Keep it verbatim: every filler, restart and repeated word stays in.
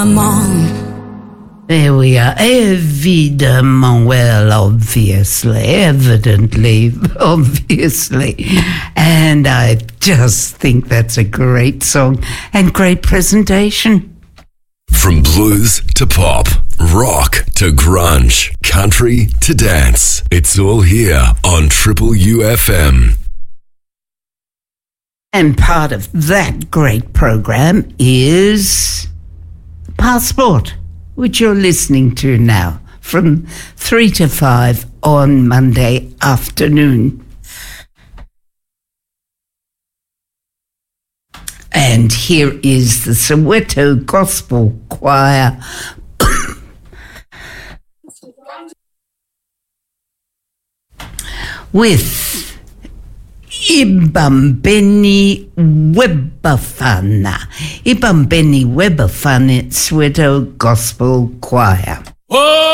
There we are. Évidemment, well, obviously, evidently, obviously. And I just think that's a great song and great presentation. From blues to pop, rock to grunge, country to dance, it's all here on Triple U F M. And part of that great program is Passport, which you're listening to now from three to five on Monday afternoon. And here is the Soweto Gospel Choir with Ibambeni Webafana. Ibambeni Webafana Soweto Gospel Choir. Oh!